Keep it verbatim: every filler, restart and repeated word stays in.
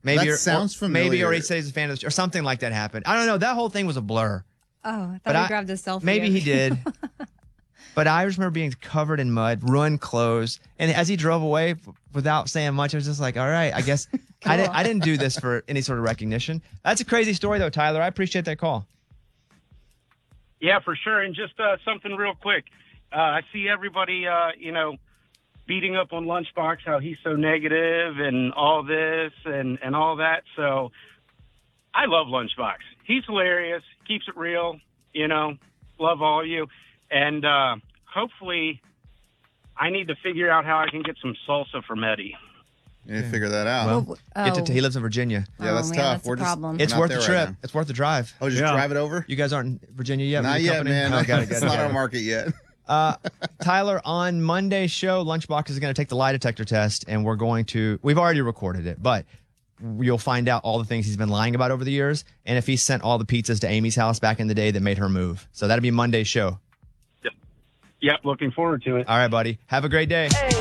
Maybe That or, sounds or, familiar. Maybe, or he says he's a fan of the, or something like that happened. I don't know. That whole thing was a blur. Oh, I thought But he I- grabbed a selfie. Maybe of he it. did. But I just remember being covered in mud, ruined clothes, and as he drove away f- without saying much, I was just like, "All right, I guess I didn't. I didn't do this for any sort of recognition." That's a crazy story, though, Tyler. I appreciate that call. Yeah, for sure. And just uh, something real quick. Uh, I see everybody, uh, you know, beating up on Lunchbox, how he's so negative and all this and, and all that. So I love Lunchbox. He's hilarious, keeps it real, you know, love all of you. And uh, hopefully I need to figure out how I can get some salsa from Eddie. You need to figure that out. Well, Oh. get to, he lives in Virginia. yeah, that's Oh, man, tough. that's a We're just problem. It's not worth there the right trip. now. It's worth the drive. Oh, just Yeah. drive it over? You guys aren't in Virginia yet? Not with your yet, company? man. Oh, got it, got It's it, not got on it. market yet. Uh, Tyler, on Monday's show, Lunchbox is going to take the lie detector test, and we're going to, we've already recorded it, but you'll find out all the things he's been lying about over the years, and if he sent all the pizzas to Amy's house back in the day that made her move. So that'll be Monday's show. Yep, looking forward to it. All right, buddy. Have a great day.